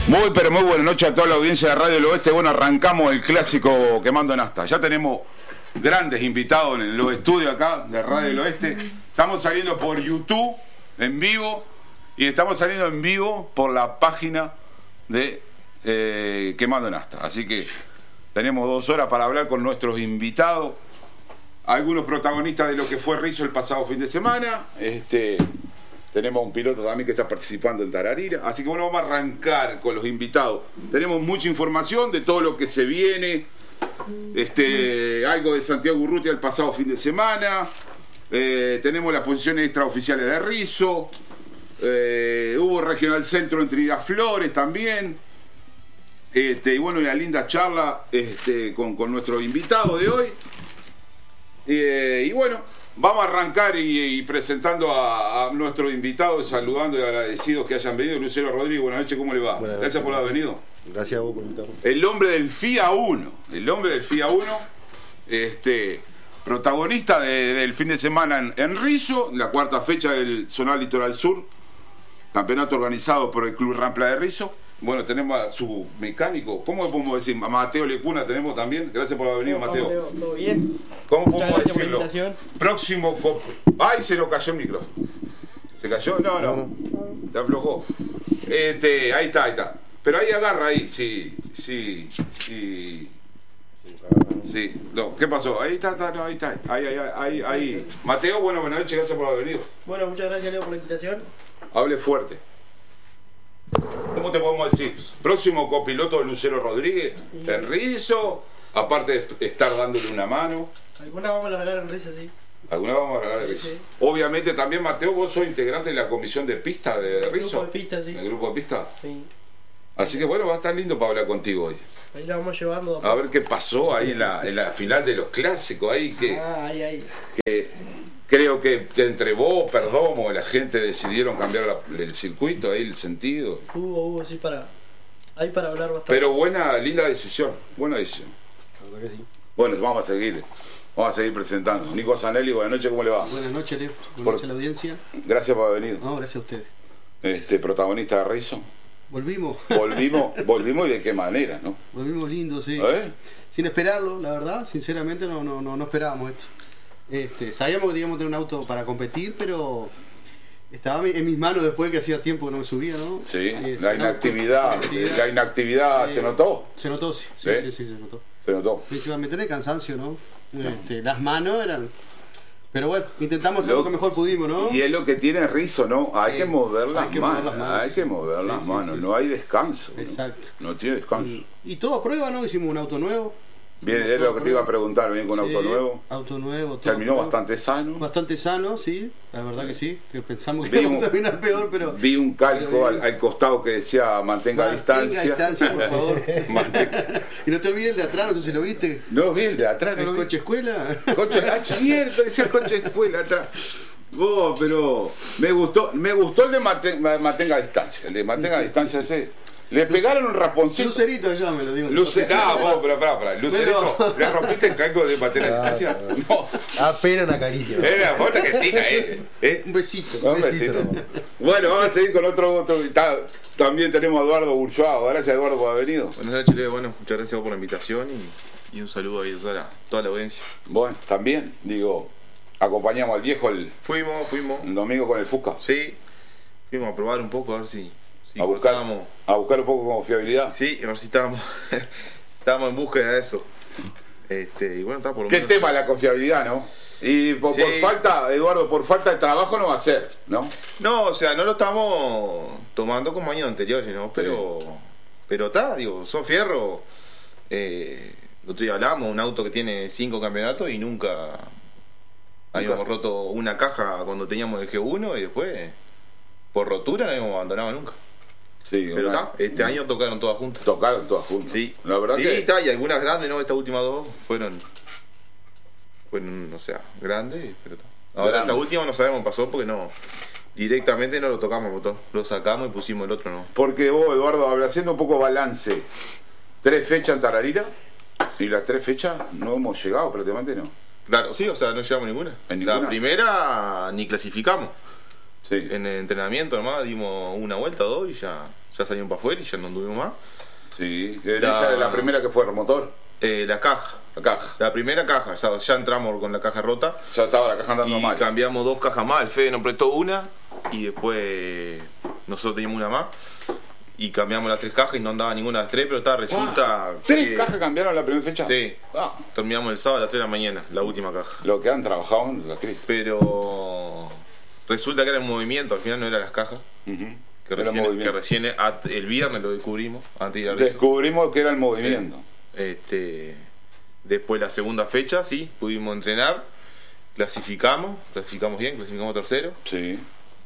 Muy pero muy buena noche a toda la audiencia de Radio del Oeste. Bueno, arrancamos el clásico Quemando Nafta. Ya tenemos grandes invitados en los estudios acá de Radio del Oeste. Estamos saliendo por YouTube en vivo y estamos saliendo en vivo por la página de Quemando Nafta. Así que tenemos 2 horas para hablar con nuestros invitados, algunos protagonistas de lo que fue Rizo el pasado fin de semana. Tenemos un piloto también que está participando en Tararira. Así que bueno, vamos a arrancar con los invitados. Tenemos mucha información de todo lo que se viene. Algo de Santiago Urrutia el pasado fin de semana. Tenemos las posiciones extraoficiales de Rizo. Hubo Regional Centro en Trinidad Flores también. Y bueno, una linda charla con nuestro invitado de hoy. Y bueno, vamos a arrancar y presentando a nuestros invitados, saludando y agradecidos que hayan venido. Lucero Rodríguez, buenas noches, ¿cómo le va? Gracias por haber venido. Gracias a vos por invitarme. El hombre del FIA 1, protagonista del fin de semana en Rizo, la cuarta fecha del Zonal Litoral Sur, campeonato organizado por el Club Rampla de Rizo. Bueno, tenemos a su mecánico, ¿cómo podemos decir? A Mateo Lecuna tenemos también. Gracias por haber venido, Mateo. ¿Todo bien? ¿Cómo podemos decirlo? Por la Próximo ¡ay! Se lo cayó el micrófono. ¿Se cayó? No. Se aflojó. Ahí está. Pero ahí agarra ahí, sí. No, ¿qué pasó? Ahí está, no, ahí está. Ahí. Mateo, buenas noches, gracias por haber venido. Bueno, muchas gracias, Leo, por la invitación. Hable fuerte. ¿Cómo te podemos decir? Próximo copiloto Lucero Rodríguez, en Rizo, aparte de estar dándole una mano. Algunas vamos a largar en Rizo, sí. Alguna vamos a regalar Rizo. Sí. Obviamente también, Mateo, vos sos integrante de la comisión de pista de Rizo. El grupo de pista, sí. ¿El grupo de pista? Sí. Así que bueno, va a estar lindo para hablar contigo hoy. Ahí la vamos llevando. A ver qué pasó ahí en la final de los clásicos. Ahí Ahí. que creo que entre vos, Perdomo, la gente decidieron cambiar el circuito, ahí el sentido. Hubo, sí, para hablar bastante. Pero linda decisión. La verdad que sí. Bueno, vamos a seguir presentando. Nico Zanelli, buenas noches, ¿cómo le va? Buenas noches, Leo. Buenas noches a la audiencia. Gracias por haber venido. No, gracias a ustedes. Protagonista de Rizo. Volvimos Volvimos y de qué manera, ¿no? Volvimos lindo, sí. Sin esperarlo, la verdad, sinceramente no esperábamos esto. Sabíamos que teníamos que tener un auto para competir, pero estaba en mis manos después que hacía tiempo que no me subía, ¿no? Sí, la inactividad se notó. Se notó, sí, se notó. Se notó. Principalmente en el cansancio, ¿no? Las manos eran... Pero bueno, intentamos hacer lo que mejor pudimos, ¿no? Y es lo que tiene Rizo, ¿no? Hay que mover las manos. Hay que mover las manos. No hay descanso. Exacto. No tiene descanso. Y todo a prueba, ¿no? Hicimos un auto nuevo. Bien, es lo que te iba a preguntar, bien con auto nuevo. Auto nuevo, todo. Terminó bastante sano. Bastante sano, sí, la verdad que sí. Que pensamos que íbamos a terminar peor, pero. Vi un calco al costado que decía mantenga distancia, por favor. Y no te olvides el de atrás, no sé si lo viste. No, vi el de atrás. El coche escuela. Cierto, decía coche escuela atrás. Pero me gustó el de mantenga distancia. El de mantenga distancia ese. Le pegaron un rasponcito. Lucerito, yo me lo digo. Pero para. Lucerito, ¿le rompiste el calco de mantener la distancia? No. Apenas una caricia. Era la foto que sí, Un besito. Bueno, vamos a seguir con otro invitado. También tenemos a Eduardo Burchoa. Gracias, Eduardo, por haber venido. Buenas noches, Leo. Bueno, muchas gracias por la invitación y un saludo ahí a toda la audiencia. Bueno, también, acompañamos al viejo Fuimos. el domingo con el Fusca. Sí, fuimos a probar un poco, a ver si a buscar un poco como fiabilidad. Sí, a ver si estábamos en búsqueda de eso. Y bueno, está por lo ¿Qué menos. tema la confiabilidad, no? Y por falta, Eduardo, por falta de trabajo no va a ser, ¿no? No, o sea, no lo estamos tomando como años anteriores, ¿no? Pero está, son fierro. El otro día hablamos, un auto que tiene 5 campeonatos y nunca habíamos roto una caja cuando teníamos el G1 y después, por rotura, no habíamos abandonado nunca. Sí, pero este año tocaron todas juntas. Sí, la verdad sí, que... está, y algunas grandes, ¿no? Estas últimas 2 fueron, o sea, grandes, pero está. Ahora esta última no sabemos, pasó porque directamente no lo tocamos el motor. Lo sacamos y pusimos el otro, ¿no? Porque vos, Eduardo, haciendo un poco balance, 3 fechas en Tararira y las 3 fechas no hemos llegado, prácticamente no. Claro, sí, o sea, no llegamos ninguna. La primera ni clasificamos. Sí. En el entrenamiento nomás dimos una vuelta, 2 y ya ya salimos para afuera y ya no anduvimos más. Sí, esa es la primera que fue remotor. La caja. La caja. La primera caja, ya entramos con la caja rota. Ya estaba la caja andando Y mal. cambiamos 2 cajas más, el Fede nos prestó una y después nosotros teníamos una más. Y cambiamos las 3 cajas y no andaba ninguna de las 3, pero resulta. ¿3 cajas cambiaron la primera fecha? Sí. Ah, Terminamos el sábado a las 3 de la mañana, la última caja. lo que han trabajado en la crisis. Pero resulta que era el movimiento, al final no eran las cajas. Que Era recién, movimiento. el viernes lo descubrimos, antes de ir a Rizzo. Descubrimos que era el movimiento. Después la segunda fecha, sí, pudimos entrenar, clasificamos bien, clasificamos tercero. Sí.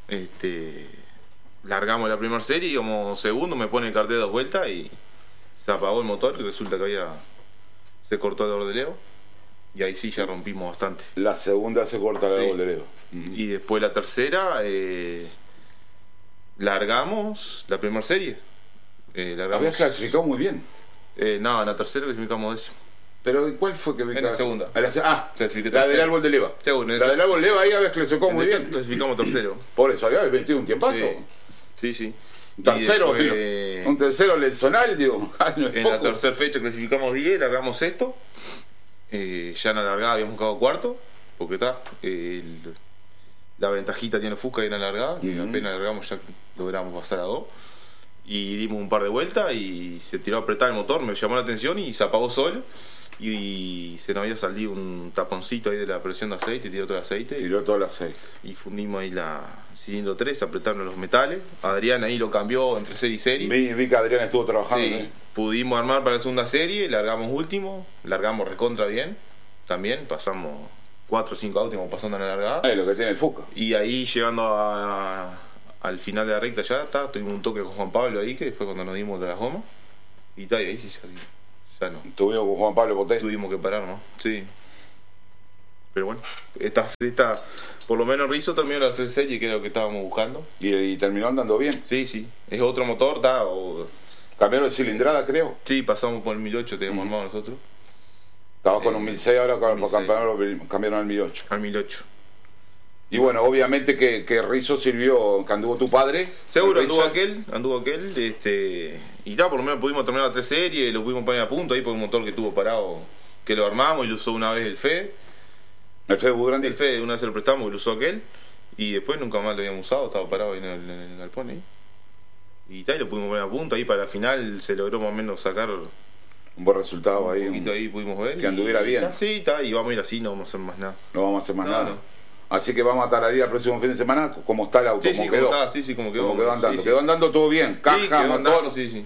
Largamos la primera serie, íbamos segundo, me pone el cartel de 2 vueltas y se apagó el motor y resulta que se cortó el dolor de Leo. Y ahí sí ya rompimos bastante. La segunda se corta el Sí. gol de Leo. Y después la tercera, largamos la primera serie. Habías clasificado muy bien. No, en la tercera clasificamos décimo. Pero ¿cuál fue que En la segunda. Clasifiqué la del tercero. árbol de leva. Segunda, La esa. del árbol de leva ahí habías clasificado En muy esa bien. clasificamos tercero. Por eso había metido un tiempazo. Sí. Un tercero, Y después, un tercero lezonal, digo. No es en la poco. tercera fecha clasificamos 10, largamos sexto. Ya en la largada habíamos quedado cuarto, porque la ventajita tiene Fusca y en la largada, que apenas largamos ya logramos pasar a 2. Y dimos un par de vueltas y se tiró a apretar el motor, me llamó la atención y se apagó solo. Y se nos había salido un taponcito ahí de la presión de aceite, tiró todo el aceite. Tiró todo el aceite. Y fundimos ahí la cilindro 3, apretaron los metales. Adrián ahí lo cambió entre serie y serie. Vi que Adrián estuvo trabajando. Sí, pudimos armar para la segunda serie, largamos último, largamos recontra bien. También pasamos 4 o 5 autos pasando en la largada. Es lo que tiene el Fusca. Y ahí llegando al final de la recta tuvimos un toque con Juan Pablo ahí, que fue cuando nos dimos de las gomas. Y ahí sí ya no. Estuvimos con Juan Pablo Poté. Tuvimos que parar, ¿no? Sí. Pero bueno, esta por lo menos Rizzo terminó las 3 series, que era lo que estábamos buscando. Y terminó andando bien. Sí. Es otro motor, Cambiaron de cilindrada, creo. Sí, pasamos por el 1008, teníamos armado nosotros. Estabas con un 1006, ahora con 1006. cambiaron al 1008. Al 1008. Y bueno, obviamente que Rizzo sirvió, que anduvo tu padre. Seguro, Richard. anduvo aquel, y por lo menos pudimos terminar las 3 series, lo pudimos poner a punto ahí por un motor que tuvo parado, que lo armamos y lo usó una vez el Fede. El Fede Budrandi. El Fede una vez se lo prestamos y lo usó aquel, y después nunca más lo habíamos usado, estaba parado ahí en el galpón ahí. Y lo pudimos poner a punto ahí, para la final se logró más o menos sacar Un buen resultado ahí. un poquito ahí, pudimos ver. que anduviera bien. Sí, y vamos a ir así, no vamos a hacer más nada. No vamos a hacer más No, nada. no. Así que vamos a tararear el próximo fin de semana cómo está el auto, Sí, cómo sí, quedó. como está, sí, como quedó. Cómo quedó andando. Sí, sí. Quedó andando todo bien. Caja, Sí, quedó motor. andando, sí.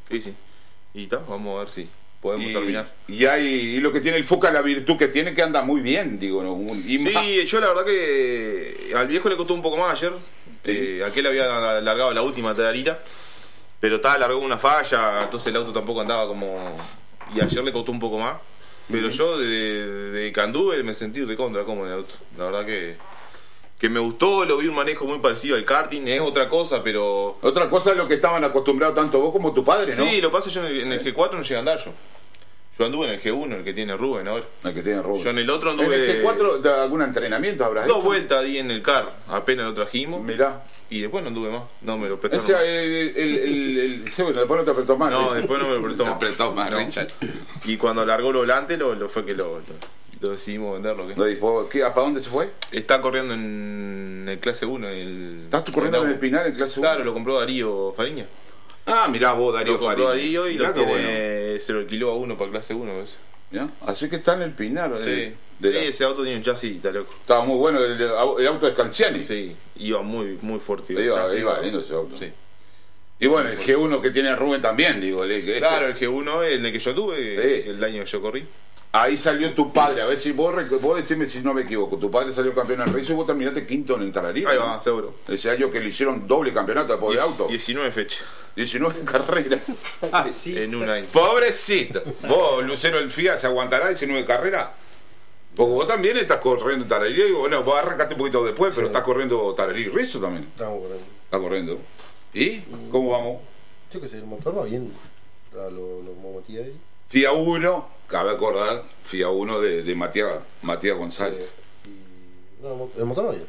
Y vamos a ver si podemos terminar. Y lo que tiene el Fuca, la virtud que tiene, que anda muy bien, digo. ¿No? Sí, yo la verdad que al viejo le costó un poco más ayer. Sí. Aquel había largado la última tararira, pero largó una falla, entonces el auto tampoco andaba como. Y ayer le costó un poco más. Pero yo de que anduve me sentí recontra cómodo en el auto. La verdad que me gustó, lo vi un manejo muy parecido al karting, es otra cosa, pero. Otra cosa es lo que estaban acostumbrados tanto vos como tu padre, ¿no? Sí, lo que pasa es que yo en el G4 no llegué a andar yo. Yo anduve en el G1, el que tiene Rubén ahora. El que tiene Rubén. Yo en el otro ¿En anduve. el G4 algún entrenamiento habrás hecho? 2 vueltas di en el car, apenas lo trajimos. Mirá. Y después no anduve más, no me lo prestaron. Ese, más. sí, bueno, después no te apretó más. No, Richard. después no me lo prestó Te más. apretó más, No. Richard. Y cuando largó el volante, fue que lo decidimos venderlo. ¿qué? No, ¿y para dónde se fue? Está corriendo en el clase 1. ¿Estás tú corriendo en el Pinar en clase 1? Claro, lo compró Darío Fariña. Ah, mirá vos, Darío Lo compró Farín. Darío y Mirá lo qué tiene, se lo alquiló a uno para clase 1. ¿Ves? ¿Ya? Así que está en el Pinar. Sí. Ese auto tiene un chasis, está loco. Estaba muy bueno el auto de Scanciani. Sí, iba muy fuerte. Iba lindo ese auto. Sí. Y bueno, el G1 que tiene Rubén también, digo. Claro, el G1 es el que yo tuve, Sí. el año que yo corrí. Ahí salió tu padre, a ver si vos decime si no me equivoco. Tu padre salió campeón en Rizzo y vos terminaste quinto en el Tararí. Ahí va, seguro. Ese año que le hicieron doble campeonato al pobre auto. 19 fechas 19 carreras. Sí. en un año. Pobrecito. Vos, Lucero el FIA, ¿se aguantará 19 carreras? Porque vos también estás corriendo Tararí. Digo, bueno, vos arrancaste un poquito después, pero estás corriendo Tararí y Rizzo también. Estamos corriendo. Estás corriendo. ¿Y? ¿Cómo vamos? Yo qué sé, el motor va bien. Lo metí ahí. FIA 1, cabe acordar, FIA 1 de Matías González. Y, no, el motor va bien.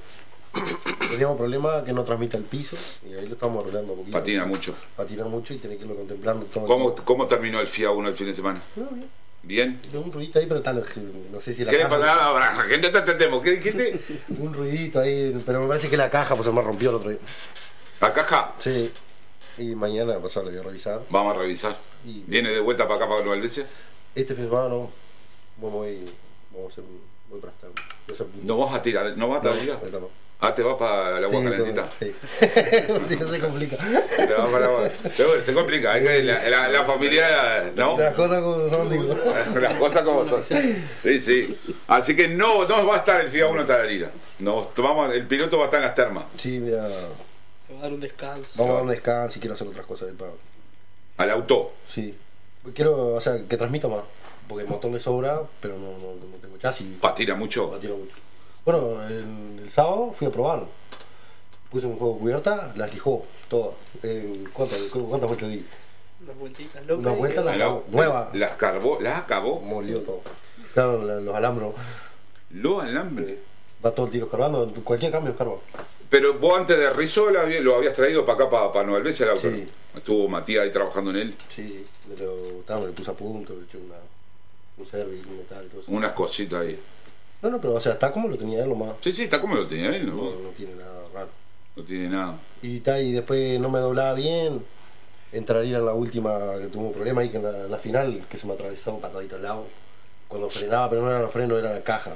teníamos problemas que no transmite al piso y ahí lo estamos arreglando un poquito. Patina mucho. Patina mucho y tenés que irlo contemplando todo. ¿Cómo terminó el FIA 1 el fin de semana? No, bien. ¿Bien? Un ruidito ahí, pero tal, no sé si la ¿Qué le caja... pasa ahora? Que no te entendemos. ¿Qué dijiste? Un ruidito ahí, pero me parece que la caja pues se me rompió el otro día. ¿La caja? Sí. Y mañana pasado lo voy a revisar. Vamos a revisar. Y- ¿Viene de vuelta para acá, para Valdesia? Este fin de semana no. Vamos a hacer voy para estar. Voy a hacer... ¿No vas a tirar? ¿No vas a tirar? ahorita no. Ah, te vas para el agua Sí, calentita. Sí. Sí, no se complica. Te vas para el agua. Pero bueno, se complica. Es que la familia, ¿no? Las cosas como son, digo. Las cosas como son. Sí, sí. Así que no va a estar el FIA 1 en Tararira. El piloto va a estar en las termas. Sí, Te va a dar un descanso. vamos a dar un descanso y quiero hacer otras cosas del pago. Al auto. Sí. Quiero, o sea, que transmita más. Porque el motor le sobra, pero no tengo chasis. Patina mucho. Patino mucho. Bueno, el sábado fui a probar. Puse un juego cubierta, las lijó todas. ¿Cuántas vueltas di? Unas vueltitas locas. Una vuelta, y- la nueva. Las acabó. Molió todo. Claro, los alambros. Los alambres. Va todo el tiro escarbando, cualquier cambio escarba. Pero vos antes de Rizzo lo habías traído para acá, para Nueva Albesia, el auto. Sí. Estuvo Matías ahí trabajando en él. Sí, me le puse a punto, le eché un service, un metal y todo eso. Unas cositas ahí. No, pero o sea, está como lo tenía él nomás. Sí, está como lo tenía él, No, ¿no? no tiene nada raro. No tiene nada. Y después no me doblaba bien. Entraría en la última que tuvo un problema ahí, que en la final, que se me atravesó patadito al lado. Cuando frenaba, pero no era los frenos, era la caja.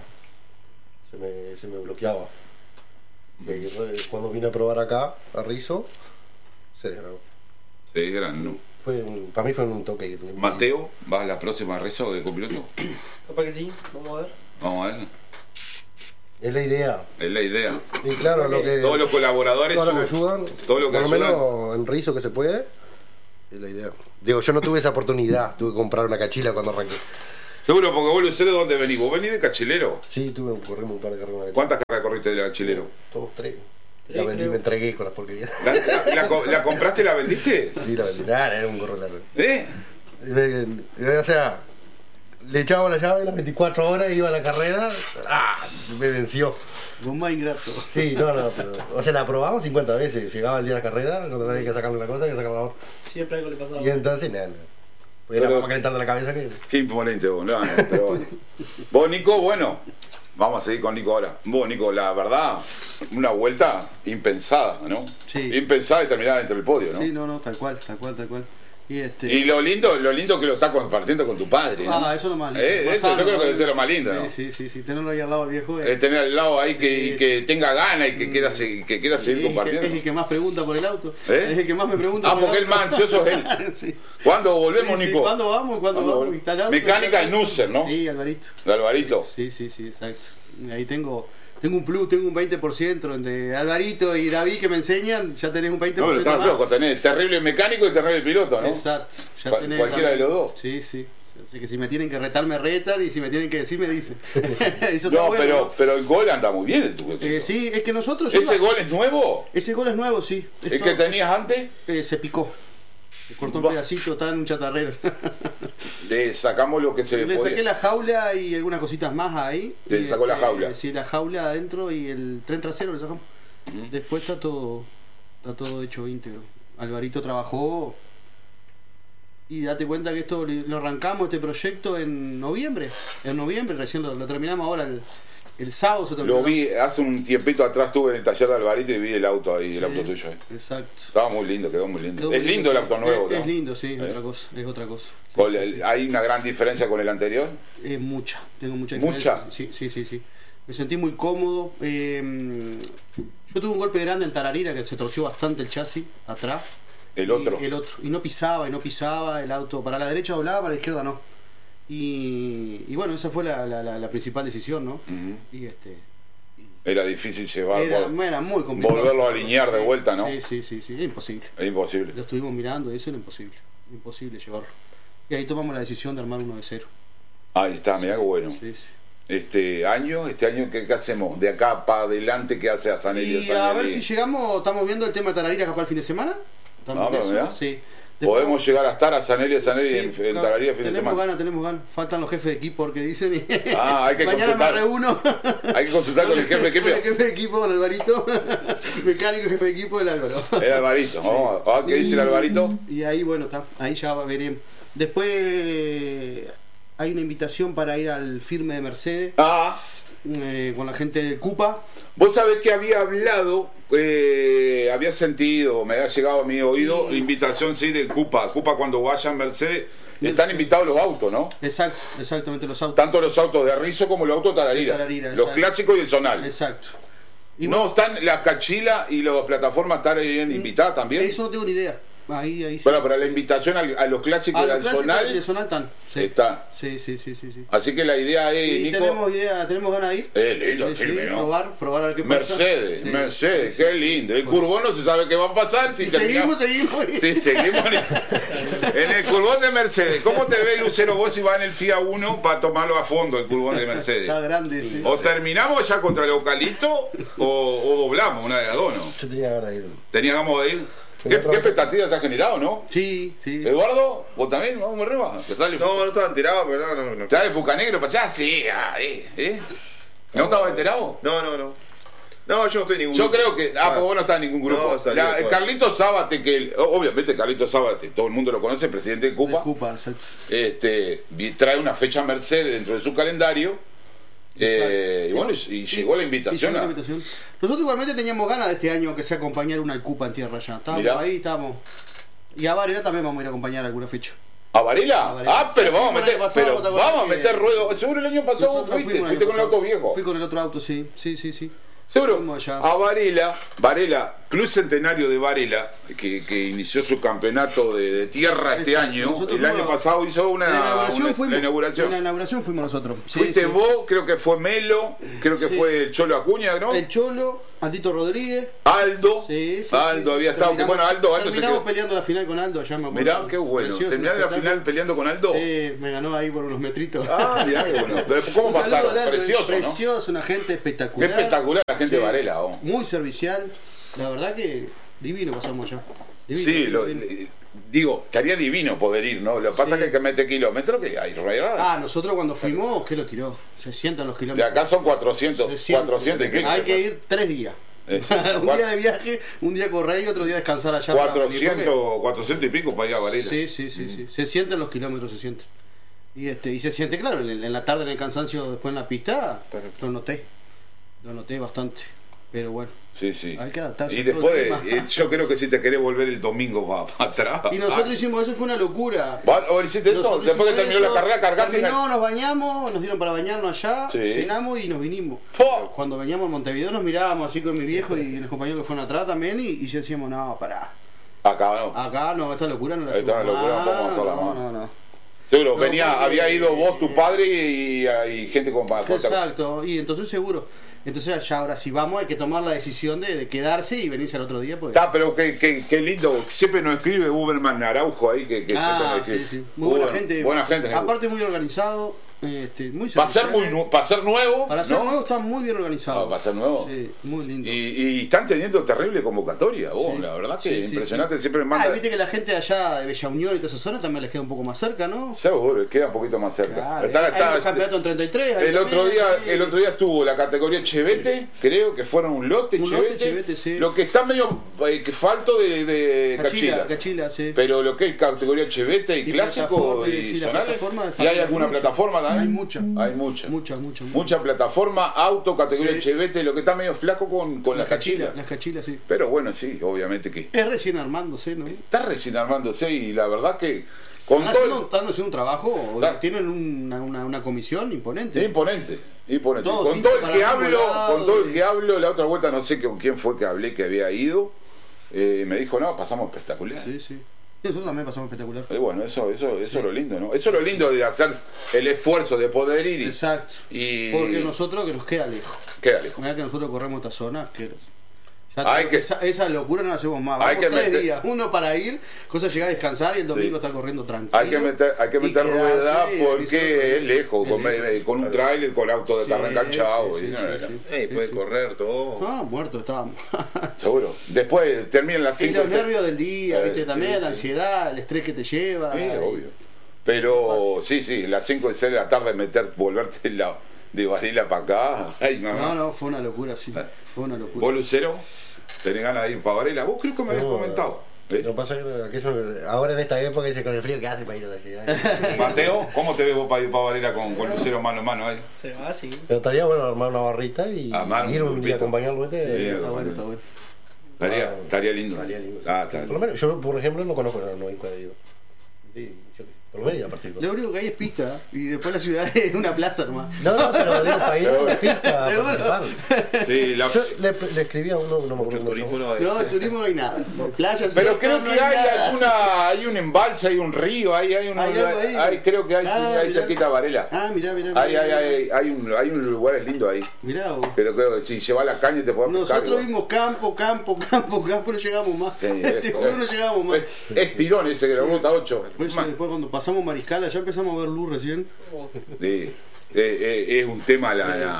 Se me bloqueaba. Y ahí, cuando vine a probar acá, a Rizzo, se desgrabó. Sí, gran, ¿no? Para mí fue un toque que tuvimos. Mateo, ¿vas a la próxima Rizzo de copiloto? Capaz que sí, vamos a ver. Vamos a ver. Es la idea. Es la idea. Y claro, lo que... Todos los colaboradores Todos los que suben. ayudan, Todo lo que por lo ayudan. menos en Rizzo que se puede, es la idea. Digo, yo no tuve esa oportunidad, tuve que comprar una cachila cuando arranqué. Seguro, porque vos, Lucero, ¿de dónde venís? ¿Vos venís de Cachilero? Sí, corrimos un par de carreras. ¿Cuántas carreras corriste de Cachilero? Todos tres. Tres, La vendí, creo. me entregué con las porquerías. ¿La compraste y la vendiste? Sí, la vendí. Nada, era un gorro largo. ¿Eh? O sea, le echaba la llave las 24 horas, iba a la carrera, me venció. Vos más ingrato. Sí, no, pero, o sea, la probamos 50 veces. Llegaba el día de la carrera, cuando había que sacarle una cosa, hay que sacarle la otra. Siempre algo le pasaba. Y entonces, nada. Pues era Pero- más calentando la cabeza que... Qué imponente vos, no, pero bueno. Vos, Nico, bueno, vamos a seguir con Nico ahora. Vos, Nico, la verdad, una vuelta impensada, ¿no? Sí. Impensada y terminada dentro del podio, ¿no? Sí, no, tal cual. Y lo lindo que lo está compartiendo con tu padre, ¿no? Eso es lo más lindo. Eso yo creo que debe ser lo más lindo, ¿no? Sí, tenerlo ahí al lado del viejo. Tener al lado ahí Sí, y que tenga ganas y que quiera seguir compartiendo. Es el que más pregunta por el auto. ¿Eh? Es el que más me pregunta por Porque el el auto. más ansioso es él. Sí. ¿Cuándo volvemos, Sí, Nico? ¿Cuándo vamos? volvemos? Está el auto, Mecánica está- en Nusser, ¿no? Sí, Alvarito. De Alvarito. Sí, exacto. Ahí tengo un plus, tengo un 20% entre Alvarito y David que me enseñan, ya tenés un 20% No, pero estás más. loco, tenés terrible mecánico y terrible piloto, ¿no? Exacto. Ya tenés Cualquiera de los dos. Sí. Así que si me tienen que retar, me retan, y si me tienen que decir, me dicen. Eso está No, bueno, pero el gol anda muy bien en tu cosito. Sí, es que nosotros... ¿Ese gol es nuevo? Ese gol es nuevo, sí. ¿El que tenías antes? Se picó. Se cortó un Va. pedacito, estaba en un chatarrero. Le sacamos lo que se Le podía. saqué la jaula y algunas cositas más ahí. Te Y, sacó la jaula. Sí, la jaula adentro y el tren trasero le sacamos. Después está todo hecho íntegro. Alvarito trabajó y date cuenta que esto lo arrancamos, este proyecto, en noviembre. En noviembre, recién lo terminamos ahora el sábado. Se terminó. Lo vi hace un tiempito atrás, estuve en el taller de Alvarito y vi el auto ahí, Sí, el auto tuyo ahí. Exacto. Estaba muy lindo, quedó muy lindo. Quedó Es muy lindo el sí. auto nuevo, ¿no? Es lindo, sí, es otra cosa. Sí, Con sí, el- sí. ¿Hay una gran diferencia con el anterior? Tengo mucha ¿Mucha? diferencia. Sí. Me sentí muy cómodo. Yo tuve un golpe grande en Tararira que se torció bastante el chasis atrás. El otro. El otro. Y no pisaba, el auto para la derecha doblaba, para la izquierda no. Y bueno, esa fue la principal decisión, ¿no? Ujú. Y Era difícil llevar, era muy complicado. volverlo a alinear de vuelta, ¿no? Sí, era imposible. Es imposible. Lo estuvimos mirando y eso era imposible llevarlo. Y ahí tomamos la decisión de armar uno de cero. Ahí está, mirá qué bueno. Sí. Este año ¿qué hacemos? De acá para adelante, ¿qué hace a Sanelli? Y a ver si llegamos, estamos viendo el tema de Tararira capaz el fin de semana. Estamos Ah, en eso, mirá. sí. Podemos llegar a estar a Sanelli Sí, en Tararía fin de semana. Tenemos ganas. Faltan los jefes de equipo porque dicen. Hay que mañana consultar. me reúno. Hay que consultar con el jefe de equipo. Con el jefe de equipo, con Alvarito. Mecánico, jefe de equipo, el Álvaro. El Alvarito. Sí. Vamos a ver qué dice el Alvarito. Y ahí, bueno, está. Ahí ya veremos. Después hay una invitación para ir al firme de Mercedes con la gente de Cupa. Vos sabés que había hablado, había sentido, me había llegado a mi oído, invitación de Cupa. Cupa cuando vayan Mercedes, están invitados los autos, ¿no? Exactamente, los autos. Tanto los autos de Rizo como los autos Tararira. Los exacto. clásicos y el zonal. Exacto. Y ¿No están las Cachila y las plataformas Tararira invitadas también? Eso no tengo ni idea. Ahí sí. Bueno, pero la invitación a los clásicos y al zonal y el zonal están. Sí. está. Sí. Así que la idea es, Y Nico, tenemos ganas de ir. lindo el firme, ¿no? Probar a ver qué pasa. Mercedes, qué lindo. El curbón no se sabe qué va a pasar si seguimos. Sí, seguimos en el curbón de Mercedes. ¿Cómo te ves, Lucero, vos si vas en el FIA 1 para tomarlo a fondo el curbón de Mercedes? Está grande, sí. O terminamos ya contra el Ocalito o doblamos, una de las dos, ¿no? Yo tenía ganas de ir. Teníamos de ir. ¿Qué expectativas ha generado, no? Sí. Eduardo, vos también, vamos arriba. No estaba enterado, pero no. ¿Estás de Fucanegro para allá? Sí, ¿No estabas enterado? No, yo no estoy en ningún Yo grupo. creo que. Pues vos no estás en ningún grupo. No, salió después. Carlitos Zábate, obviamente Carlitos Zábate, todo el mundo lo conoce, presidente de Cupa. Exacto. Trae una fecha Mercedes dentro de su calendario. Y bueno, y llegó la invitación. Nosotros igualmente teníamos ganas de este año que se acompañar una Cupa en tierra allá. Estábamos. Y a Varela también vamos a ir a acompañar alguna fecha. ¿A Varela? Pero vamos a meter ruedo. Seguro el año pasado vos fuiste con el auto viejo. Fui con el otro auto, sí. Seguro. Fuimos allá. A Varela, Club Centenario de Varela, que inició su campeonato de tierra este año. Nosotros El año pasado hizo la inauguración. En la inauguración fuimos nosotros. Fuiste vos, creo que fue Melo, creo que fue el Cholo Acuña, ¿no? El Cholo, Aldito Rodríguez. Aldo. Aldo había estado. Bueno, Aldo se terminamos quedó. peleando la final con Aldo allá, me acuerdo. Mirá, qué bueno. ¿Terminaste la final peleando con Aldo? Me ganó ahí por unos metritos. Mirá, qué bueno. Pero ¿cómo pasaron? Precioso, ¿no? Precioso, una gente espectacular. Qué espectacular la gente de Varela, muy servicial, la verdad que divino pasamos allá. Divino. Digo, estaría divino poder ir, ¿no? Lo que pasa es que hay que meter kilómetros, que hay nosotros cuando fuimos, ¿qué lo tiró? 600 los kilómetros. De acá son 400 y qué. Hay que ir 3 días. Un día de viaje, un día correr y otro día descansar allá. 400 y pico para ir a Varela. Sí. Se sienten los kilómetros, se sienten. Y se siente, claro, en la tarde en el cansancio después en la pista, lo noté bastante. Pero bueno, hay que adaptarse. Y después, yo creo que si te querés volver el domingo para atrás. Y nosotros hicimos eso, fue una locura. ¿Vos hiciste eso? Después que terminó la carrera, cargaste. Nos bañamos, nos dieron para bañarnos allá, cenamos y nos vinimos. Cuando veníamos a Montevideo nos mirábamos así con mi viejo y los compañeros que fueron atrás también y ya decíamos, no, pará. Acá no, esta locura no la hacemos. Esta locura no podemos hacerla más. No. Seguro, había ido vos, tu padre y gente con Exacto, y entonces seguro. Entonces ya ahora si vamos hay que tomar la decisión de quedarse y venirse al otro día. Pues. Pero qué lindo, siempre nos escribe Uberman Araujo ahí, que siempre nos escribe. Sí. Muy buena gente. Aparte muy organizado, muy para ser nuevo. Para ser nuevo está muy bien organizado. Para ser nuevo. Sí, muy lindo. Y están teniendo terrible convocatoria, la verdad que impresionante, siempre manda. Viste que la gente de allá de Bella Unión y toda esa zona también les queda un poco más cerca, ¿no? Seguro, queda un poquito más cerca. Claro, hay un campeonato en 33. El otro día estuvo la categoría Chevette, creo que fueron un lote Chevette, sí. Lo que está medio falto de Cachila, sí. Pero lo que es categoría Chevette y clásico y zonales, ¿y hay alguna plataforma también? Hay mucha plataforma, auto, categoría Chevette, lo que está medio flaco con las cachilas. Las cachilas, sí. Pero bueno, sí, obviamente que es recién armándose, ¿no? Está recién armándose y la verdad que están haciendo un trabajo, tienen una comisión imponente. Imponente. Con todo el que hablo, la otra vuelta no sé con quién fue que hablé que había ido, me dijo, no, pasamos espectacular. Sí. Nosotros también pasamos espectacular. Bueno, eso es lo lindo, ¿no? Eso es lo lindo de hacer el esfuerzo de poder ir. Exacto. Porque nosotros que nos queda lejos. Queda lejos. Mirá que nosotros corremos esta zona, que Hay que- esa locura no la hacemos más. hay Vamos que 3 meter- días, uno para ir, cosa llegar a descansar y el domingo Sí. estar corriendo tranquilo. Hay que meter y quedarse rueda y porque es lejos, lejos. con un tráiler, con auto de carro enganchado. sí, y no, sí, no, sí. Puede sí. correr todo. Muertos estábamos. seguro. Después terminan las Y 5 los nervios del día, ¿viste? sí, También, la sí. ansiedad, el estrés que te lleva. Sí, y- obvio. Pero sí, las 5 de 6 de la tarde volverte de Varela para acá. Ay, mamá. No, fue una locura, sí. Fue una locura. ¿Vos, Lucero? ¿Tenés ganas de ir para Varela? Vos creo que me habías comentado. Lo que pasa es que ahora en esta época dice con el frío que hace para ir a la ciudad. Mateo, ¿cómo te ves vos para ir para Varela con Lucero mano a mano ahí? Se va así. Pero estaría bueno armar una barrita y Armar un ir un grupito. día a acompañarlo. Sí, Está bueno, está bueno. Estaría lindo. Estaría lindo. Está Por lo menos, yo, por ejemplo, no conozco la 90 de Dios. Sí, por lo menos ir a partir Lo único que hay es pista y después la ciudad es una plaza nomás. No, pero digo, para ir a la pista a Seguro. participar. Sí, Yo le escribí a uno, no me acuerdo Mucho cómo se turismo llama. no hay. No, en turismo no hay nada. Playa, pero sí, creo no que hay nada. hay un embalse, hay un río, hay ¿Hay algo ahí? creo que hay, Ah, hay mirá. cerquita de Varela. Ah, mirá. Hay unos lugares lindos ahí. Mirá vos. Pero creo que si llevas la caña te podés pescar. Nosotros vimos campo, no llegamos más. Sí, Te juro, no llegamos más. es tirón ese que la ruta 8. Después cuando pasamos Mariscala ya empezamos a ver luz recién. Sí. Es un tema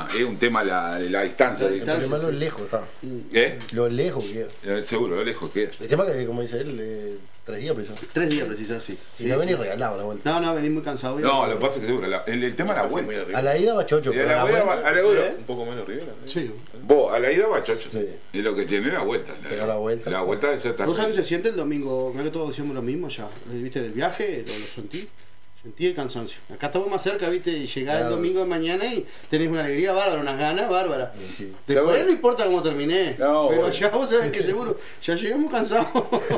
la distancia. La El distancia. problema es lo lejos está. ¿Eh? Lo lejos que es. Seguro, lo lejos que es. El tema que, como dice él, 3 días precisó. 3 días precisas, sí. Y Sí, no sí. venís regalado la vuelta. No, venís muy cansado. No, lo que pasa es que seguro, el tema de la Muy vuelta. arriba. A la ida va chocho, Y a pero la a la vuelta vuelta. a la vuelta. Un poco menos Rivera. Sí. Vos, a la ida va chocho. Sí. Y lo que tiene la vuelta. Pero la vuelta. La vuelta debe ser ¿Vos sabés terrible. que se siente el domingo? Mira que todos decíamos lo mismo ya. ¿Viste? Del viaje, lo sentí. Sentí el cansancio. Acá estamos más cerca, ¿viste? Y llegás Claro. el domingo de mañana y tenés una alegría bárbara, unas ganas bárbaras. Sí. Después Seguro. no importa cómo terminé. No, pero bueno. ya vos sabés que seguro ya llegamos cansados.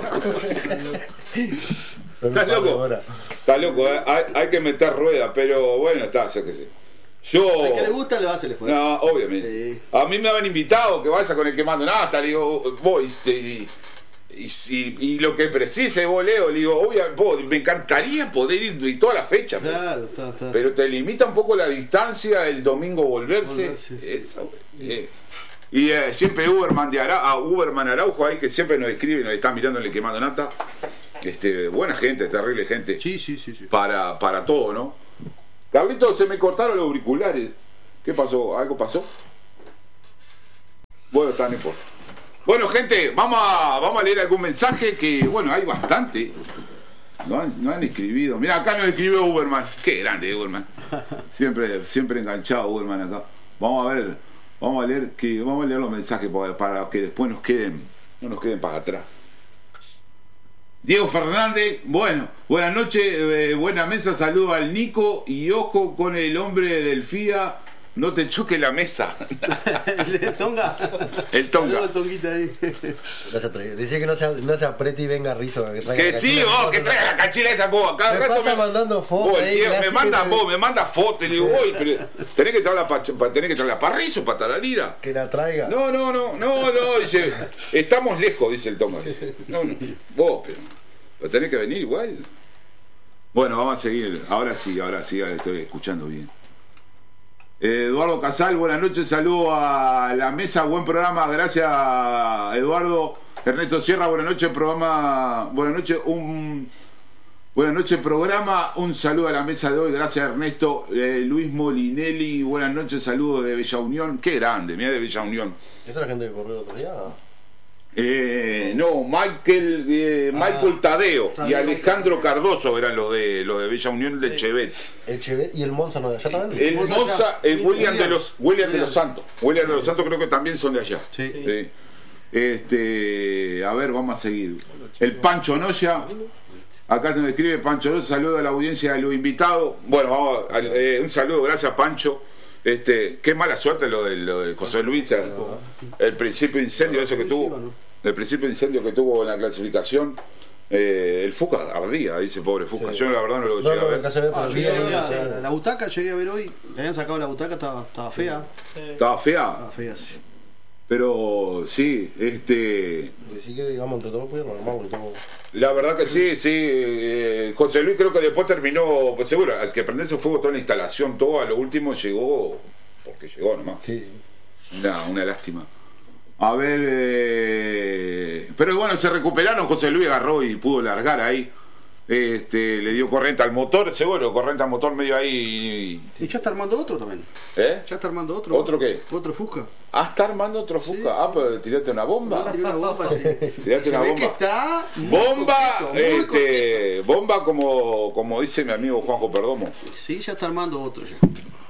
Son un ¿Estás par de loco? horas. Está loco, hay que meter rueda, pero bueno, está, yo qué sé. Yo. Al que le gusta le va a hacer el esfuerzo. No, obviamente. Sí. A mí me habían invitado que vaya con el quemando nafta, le digo, voy, y lo que precise vos, Leo, le digo, obviamente, me encantaría poder ir toda la fecha, Claro, está. pero te limita un poco la distancia el domingo volverse. Sí. Eso, y siempre Uberman Araujo ahí que siempre nos escribe, nos está mirando en el quemando nata. Buena gente, terrible gente. Sí. Para todo, ¿no? Carlitos, se me cortaron los auriculares. ¿Qué pasó? ¿Algo pasó? Bueno, está, no importa. Bueno, gente, vamos a leer algún mensaje que, bueno, hay bastante. No han escribido. Mira, acá nos escribió Uberman. Qué grande Uberman. Siempre enganchado Uberman acá. Vamos a leer los mensajes para que después no nos queden para atrás. Diego Fernández, bueno, buenas noches, buena mesa, saludo al Nico y ojo con el hombre del FIA, no te choque la mesa. ¿El Tonga? El Tonga. Saludos al Tonguita ahí. No se atreve. Dice que no se apriete y venga Rizo. Que traiga Que la sí, cachila. vos, que traiga la cachila esa, vos, cada Me rato pasa mandando fotos vos, ahí, Diego, clásica me manda fotos, le digo, voy, pero tenés que traerla para Rizo, para Tararira. Que la traiga. No, dice, estamos lejos, dice el Tonga. No, vos, pero tenés que venir igual. Bueno, vamos a seguir. Ahora sí, estoy escuchando bien. Eduardo Casal, buenas noches, saludo a la mesa, buen programa, gracias Eduardo. Ernesto Sierra, buenas noches, programa, buenas noches, programa, un saludo a la mesa de hoy, gracias Ernesto. Luis Molinelli, buenas noches, saludo de Bella Unión, qué grande, mira de Bella Unión. ¿Esta es la gente que corrió el otro día? No, Michael Tadeo y Alejandro Cardoso eran los de Bella Unión de Chevet. El Chevet y el Monza no de allá también. El Monza Monza, allá. William de los Santos. William de los Santos creo que también son de allá. Sí. A ver, vamos a seguir. El Pancho Noya. Acá se me escribe Pancho Noya, saludo a la audiencia de los invitados. Bueno, vamos un saludo, gracias Pancho. Qué mala suerte lo de José Luis, el principio de incendio eso que tuvo. El principio de incendio que tuvo en la clasificación. El Fuca ardía, dice pobre Fuca. Sí. Yo la verdad no lo llegué a ver. Casi ve todos los Llegué a ver días. la butaca, llegué a ver hoy. Te habían sacado la butaca, estaba fea. Estaba fea, Estaba fea, sí. pero sí, Que sí que digamos entre todos pudieron armar y todo. la verdad que sí. José Luis creo que después terminó, pues seguro, al que prenderse fuego toda la instalación, todo a lo último llegó, porque llegó nomás. Sí. Una lástima. A ver, pero bueno, se recuperaron. José Luis agarró y pudo largar ahí. Le dio corriente al motor, seguro, corriente al motor medio ahí. Y ya está armando otro también. ¿Eh? Ya está armando otro. ¿Otro qué? Otro Fusca. Ah, está armando otro Fusca. Sí. Ah, pero tiraste una bomba. Tiró una bomba, sí. Tiraste Se una ve bomba. que está muy Bomba, coqueto, muy coqueto. bomba como dice mi amigo Juanjo Perdomo. Sí, ya está armando otro ya.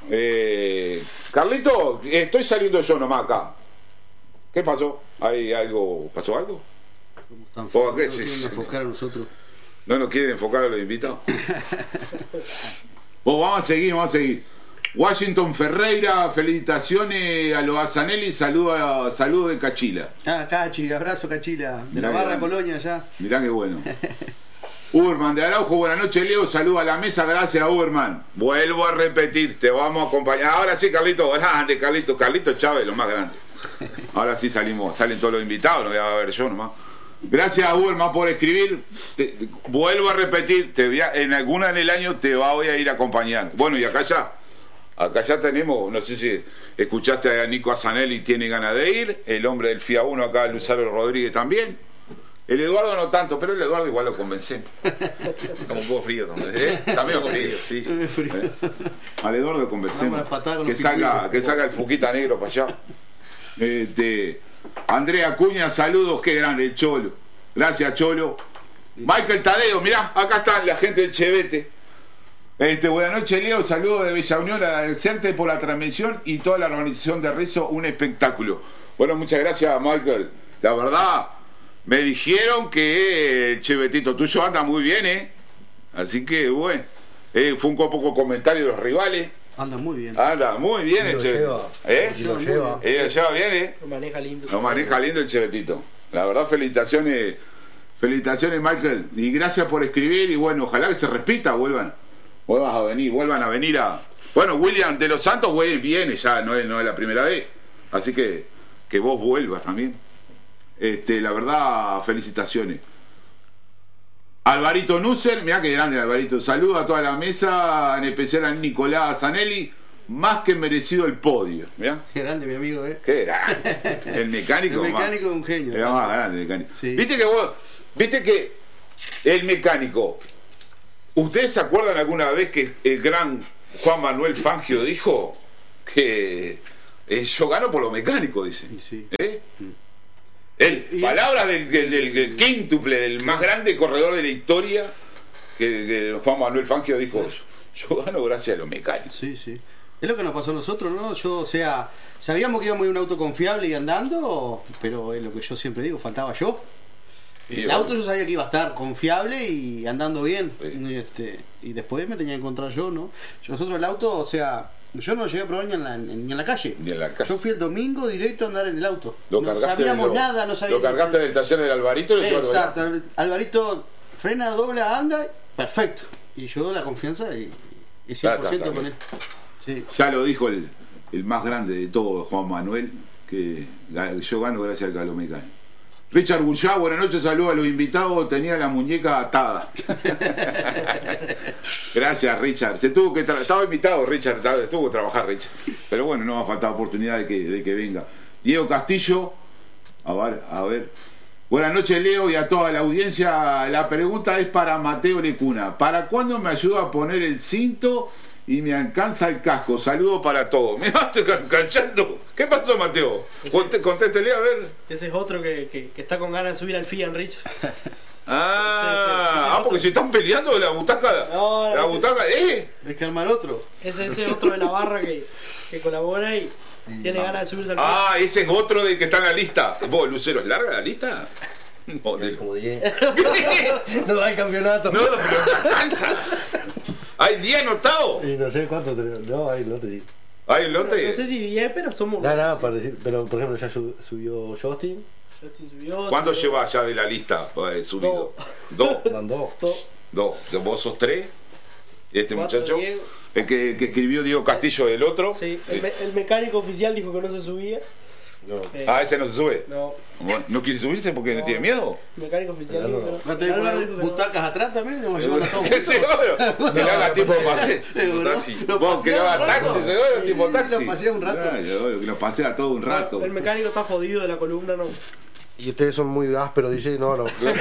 Carlito, estoy saliendo yo nomás acá. ¿Qué pasó? ¿Pasó algo? Están ¿Por qué? no quieren enfocar a nosotros. ¿No nos quieren enfocar a los invitados? Vamos a seguir. Washington Ferreira, felicitaciones a los Azanelli, saludo de Cachila. Cachi, abrazo Cachila, de Mirá la barra que- Colonia ya. Mirá qué bueno. Uberman de Araujo, buenas noches Leo, saludo a la mesa, gracias Uberman. Vuelvo a repetir, te vamos a acompañar. Ahora sí, Carlito, grande, Carlito Chávez, lo más grande. Ahora sí salen todos los invitados, no voy a ver yo nomás. Gracias Uberman por escribir. Vuelvo a repetir, en alguna en el año te voy a ir a acompañar. Bueno, y acá ya tenemos, no sé si escuchaste a Nico Azanelli, tiene ganas de ir. El hombre del FIA 1 acá, Luzaro Rodríguez también. El Eduardo no tanto, pero el Eduardo igual lo convencemos. Como un poco frío también. También con frío. Sí, sí. Al Eduardo lo convencemos. Vamos a las patadas con Que los salga el Fuquita Negro para allá. Andrea Acuña, saludos, qué grande el Cholo. Gracias, Cholo. Michael Tadeo, mirá, acá está la gente del Chevete. Buenas noches, Leo, saludos de Bella Unión, agradecerte por la transmisión y toda la organización de Rizo, un espectáculo. Bueno, muchas gracias, Michael. La verdad, me dijeron que el Chevetito tuyo anda muy bien, Así que, bueno, fue un poco comentario de los rivales. Anda muy bien. Anda muy bien Y el lo Chevetito. lleva. Y lo lleva. Lo lleva bien, Lo maneja lindo. Lo maneja lindo el Chevetito. La verdad, felicitaciones, Michael. Y gracias por escribir. Y bueno, ojalá que se repita, vuelvan a venir a. Bueno, William de los Santos viene ya, no es la primera vez. Así que vos vuelvas también. La verdad, felicitaciones. Alvarito Nusser, mirá que grande Alvarito. Saludos a toda la mesa, en especial a Nicolás Zanelli. Más que merecido el podio. Mirá. Qué grande, mi amigo, Qué grande. El mecánico. El mecánico es un genio. Era más grande el mecánico. Sí. Viste que el mecánico. ¿Ustedes se acuerdan alguna vez que el gran Juan Manuel Fangio dijo que yo gano por los mecánicos, dice? Y sí. Palabras del quíntuple, del más grande corredor de la historia, que Juan Manuel Fangio dijo, yo gano gracias a los mecánicos. Sí, sí. Es lo que nos pasó a nosotros, ¿no? Sabíamos que íbamos a ir a un auto confiable y andando, pero es lo que yo siempre digo, faltaba yo. El auto yo sabía que iba a estar confiable y andando bien. Sí. Y después me tenía que encontrar yo, ¿no? Nosotros el auto, yo no lo llegué a probar ni en la calle. Ni en la calle. Yo fui el domingo directo a andar en el auto. Lo No cargaste sabíamos de nada, no sabíamos. Lo cargaste del taller del Alvarito y lo llevaste allá. Exacto, Alvarito frena, dobla, anda, perfecto. Y yo la confianza y 100% con él. Sí. Ya lo dijo el más grande de todos, Juan Manuel, que yo gano gracias al calomecánico. Richard Bullá, buenas noches, saludos a los invitados, tenía la muñeca atada. Gracias, Richard. Estaba invitado, Richard, tuvo que trabajar, Richard. Pero bueno, no va a faltar oportunidad de que venga. Diego Castillo, a ver. Buenas noches, Leo, y a toda la audiencia. La pregunta es para Mateo Lecuna. ¿Para cuándo me ayuda a poner el cinto y me alcanza el casco? Saludos para todos. Me estoy canchando. ¿Qué pasó, Mateo? Contéstele, a ver. Ese es otro que está con ganas de subir al FIA, Rich. Porque se están peleando la butaca. No, la ese- butaca, Hay que armar otro. Ese es otro de la barra que colabora y tiene ganas de subirse al FIA. Ese es otro de que está en la lista. ¿Vos, Lucero, es larga la lista? No, Como 10. No hay campeonato. no, pero no alcanza. ¿Hay 10 anotados? Y no sé cuánto tenemos. No, ahí no te digo. ¿Hay un No lote? sé si 10, pero somos Nada, sí. para decir. Pero por ejemplo, ya subió Justin. Justin subió, ¿Cuánto subió llevas ya de la lista subido? ¿Dos? Van dos. dos, ¿Vos sos 3? ¿Y este cuatro, muchacho? Diego. El que escribió Diego Castillo, el otro. Sí, el mecánico oficial dijo que no se subía. No. Ese no se sube. No. Bueno, ¿no quiere subirse porque no tiene miedo? Mecánico oficial. No, no. pero- ¿No tenés Claro, dijo que no. butacas atrás también? Nos llevan a todos ¿Qué seguro? Que le haga tipo pase. Vos que le haga taxi, seguro, tipo taxi. Lo pasea un rato. Claro, que lo pasea todo un rato. El mecánico está jodido de la columna, no. Y ustedes son muy ásperos, DJ, no.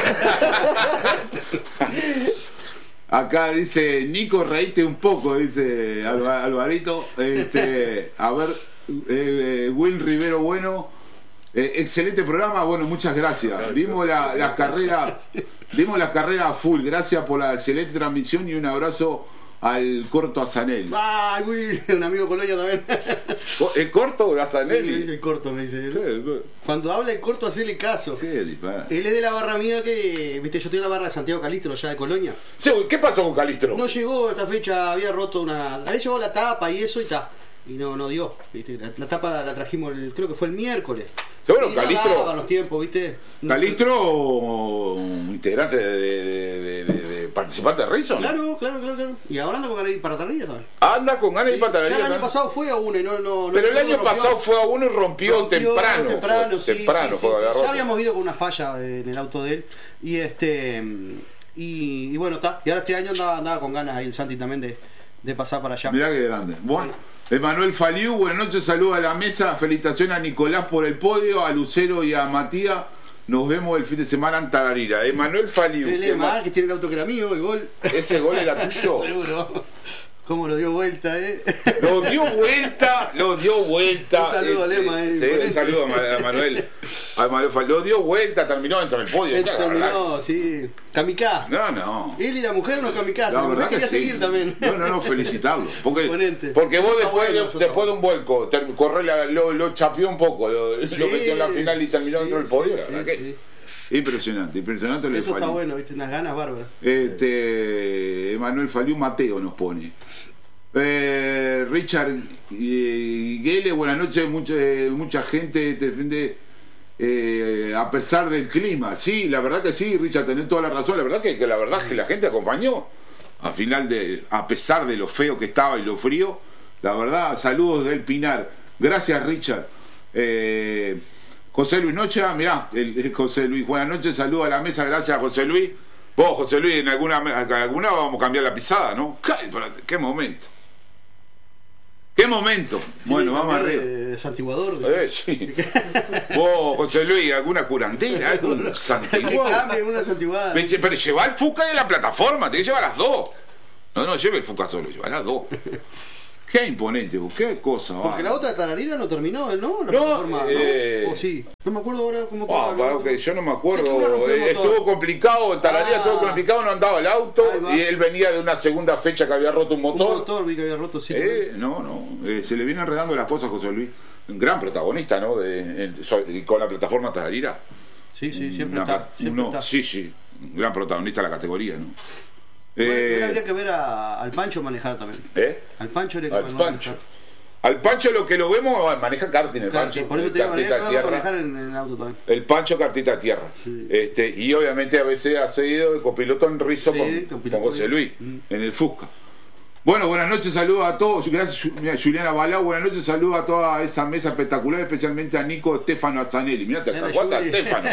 Acá dice Nico, reíte un poco, dice Alvarito. A ver, Will Rivero, bueno, excelente programa, bueno, muchas gracias. Vimos la carrera a full, gracias por la excelente transmisión y un abrazo al Corto Azanelli. Ay, Will, un amigo Colonia también. ¿Es Corto o Me Azanelli? dice el corto, me dice él. Cuando habla el corto, hacele caso. ¿Qué disparate? Él es de la barra mía que, viste, yo estoy en la barra de Santiago Calistro, allá de Colonia. Sí, ¿qué pasó con Calistro? No llegó a esta fecha, había roto había llevado la tapa y eso y está. Y no dio, viste. La tapa la trajimos, creo que fue el miércoles. Seguro, Y no Calistro. daban los tiempos, viste. No sé. Calistro, un integrante de participante de Rison. Claro. Y ahora anda con ganas de ir para Tarrilla también. Anda con ganas de ir para Ya el Tararira, año ¿no? pasado fue a uno y no. Pero el no año rompió. pasado fue a uno y rompió temprano. Temprano, sí, temprano sí, fue sí, a la Ya ropa. habíamos ido con una falla en el auto de él. Y bueno, está. Y ahora este año andaba con ganas ahí el Santi también de pasar para allá. Mirá qué grande. Bueno, Emanuel Faliu, buenas noches, saludos a la mesa, felicitaciones a Nicolás por el podio, a Lucero y a Matías. Nos vemos el fin de semana en Tararira. Emanuel Faliu. El lema, que tiene el auto que era mío, el gol. ¿Ese gol era tuyo? Seguro. Cómo lo dio vuelta, Lo dio vuelta. Un saludo a Lema, Sí, un saludo a Manuel. A Manuel Faliu. Lo dio vuelta, terminó dentro del podio. Él terminó, sí. Kamikaze. No. Él y la mujer no kamikaze. La La mujer verdad que quería sí. seguir también. No, felicitarlo. Porque Imponente. vos Eso está bueno, después de un vuelco, lo chapeó un poco, lo metió en la final y terminó dentro del podio. La verdad que sí. Impresionante lo de Eso está Faliu. bueno, viste, unas ganas bárbaras. Emanuel Faliu Mateo nos pone. Richard Guele, buenas noches. Mucha gente te defiende a pesar del clima. Sí, la verdad que sí, Richard, tenés toda la razón. La verdad que la gente acompañó a pesar de lo feo que estaba y lo frío. La verdad, saludos del Pinar. Gracias, Richard. José Luis Nocha, mirá, José Luis, buenas noches, saludos a la mesa, gracias, José Luis. Vos, José Luis, en alguna vamos a cambiar la pisada, ¿no? ¿Qué momento? ¿Qué momento? Bueno, vamos arriba. De santiguador. Sí. Vos, José Luis, ¿alguna curandera? ¿Algún Que santiguado? cambie una santiguada. Pero lleva el Fuca de la plataforma, te lleva las dos. No lleve el Fuca solo, lleva las dos. Qué imponente, vos, qué cosa. Porque la otra Tararira no terminó, ¿no? La No, plataforma, ¿no? O sí. No me acuerdo ahora cómo estaba. Yo no me Sí, acuerdo. que una rompió el motor. Estuvo complicado, en Tararira estuvo complicado, no andaba el auto. Ahí va. Y él venía de una segunda fecha que había roto un Un motor. motor vi que había roto, sí. Se le vienen enredando las cosas a José Luis. Un gran protagonista, ¿no? Con la plataforma Tararira. Sí, siempre está. Siempre está. Sí, un gran protagonista de la categoría, ¿no? Bueno, habría que ver al Pancho manejar también. Al Pancho habría que Al manejar. Pancho. Al Pancho lo que lo vemos maneja karting el Claro, Pancho. por eso te digo, habría Cartita que de verlo tierra. manejar en el auto también. El Pancho cartita a tierra. Sí. Y obviamente a veces ha seguido de copiloto en Rizo Sí, con copiloto José ahí. Luis en el Fusca. Bueno, buenas noches, saludos a todos. Gracias, Juliana Balao. Buenas noches, saludos a toda esa mesa espectacular, especialmente a Nico Estefano Azzanelli. Mirá, te Era acuerdas, Juli. Estefano.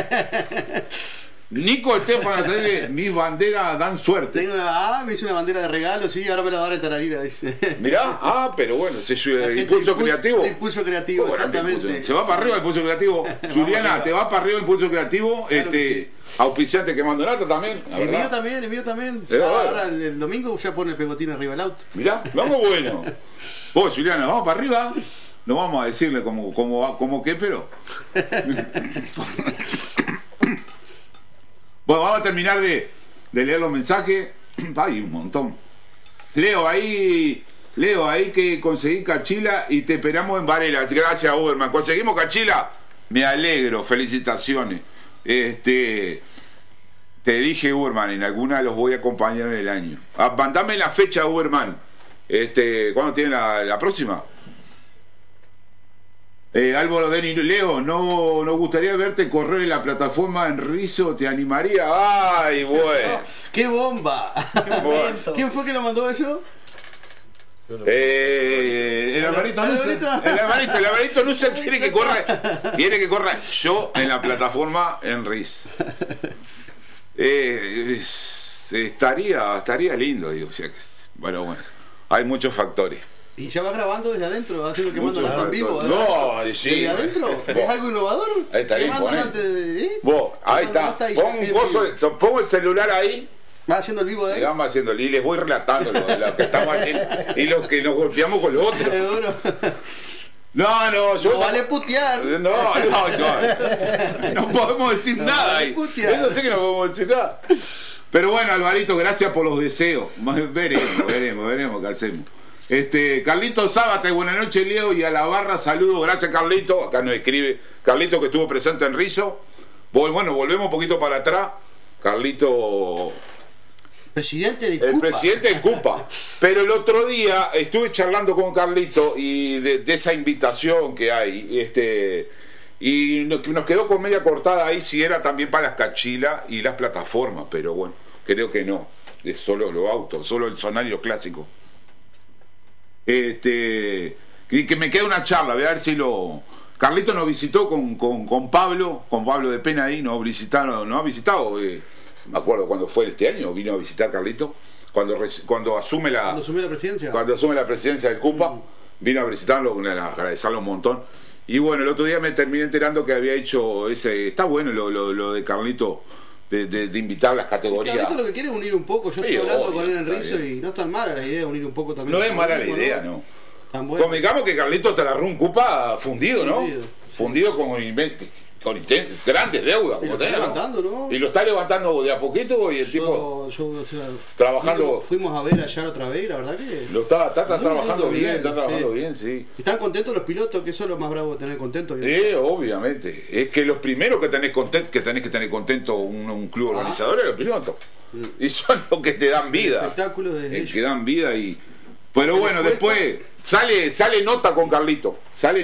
Nico Estefano Azzanelli, mis banderas dan suerte. Me hice una bandera de regalo, sí, ahora me la va a dar en Tararira, dice. Mirá, pero bueno, ese es La el gente impulso creativo. El impulso creativo, Bueno, exactamente. Se va para arriba el impulso creativo. Juliana, te va para arriba el impulso creativo. Claro que sí. Auspiciante que mando nata también. la El verdad. mío también. Es Ya, verdad. ahora el domingo ya pone el pegotín arriba del auto. Mirá, vamos bueno. Vos, Juliana, vamos para arriba. No vamos a decirle cómo qué, pero. Bueno, vamos a terminar de leer los mensajes. Hay un montón. Leo ahí que conseguí Cachila y te esperamos en Varela. Gracias, Uberman. ¿Conseguimos Cachila? Me alegro, felicitaciones. Te dije, Uberman, en alguna los voy a acompañar en el año. Mandame la fecha, Uberman. ¿Cuándo tiene la próxima? Álvaro Deni, Leo, no nos gustaría verte correr en la plataforma en Rizo, ¿te animaría? ¡Ay, bueno! ¡Qué bomba! Qué momento. ¿Quién fue que lo mandó eso? El Alvarito Nusa quiere que corra yo en la plataforma en RIS. Estaría lindo, digo. O sea que, bueno, hay muchos factores. Y ya vas grabando desde adentro, vas haciendo quemando las en vivo. No, sí. ¿Desde adentro? ¿Es algo innovador? Ahí está, ahí está. Pongo el celular ahí. ¿Vas haciendo el vivo de ahí? Vamos haciendo, y les voy relatando lo que estamos haciendo y los que nos golpeamos con los otros. No, yo. No vale putear. No podemos decir nada ahí. Eso sí que no podemos decir nada. Pero bueno, Alvarito, gracias por los deseos. Veremos qué hacemos. Carlito Zábate, buenas noches, Leo, y a la barra, saludos, gracias, Carlito. Acá nos escribe Carlito, que estuvo presente en Rizo. Bueno, volvemos un poquito para atrás. Carlito, presidente de Cupa. El presidente de Cupa. Pero el otro día estuve charlando con Carlito y de esa invitación que hay, y nos quedó con media cortada ahí si era también para las cachilas y las plataformas, pero bueno, creo que no, es solo los autos, solo el sonario clásico. Y que me queda una charla, voy a ver si Carlito nos visitó con Pablo de Pena ahí, nos ha visitado, me acuerdo cuando fue este año, vino a visitar Carlito, cuando asume la presidencia del CUPA, vino a visitarlo, a agradecerlo un montón. Y bueno, el otro día me terminé enterando que había hecho está bueno lo de Carlito, de invitar las categorías. Carlito lo que quiere es unir un poco, yo estoy hablando con él en Rizo y no es tan mala la idea de unir un poco también. No es mala la idea, ¿no? Convengamos que Carlito te agarró un CUPA fundido, ¿no? Fundido con grandes deudas, como tenés, ¿no? Y lo está levantando de a poquito y el tipo trabajando. Fuimos a ver allá otra vez, la verdad que lo está trabajando bien, sí. ¿Están contentos los pilotos? Que eso es lo más bravo de tener contentos. Obviamente. Es que los primeros que tenés que tener contento un club organizador es los pilotos. Y son los que te dan vida. Espectáculo de ellos. Que dan vida y. Pero bueno, después sale nota con Carlito.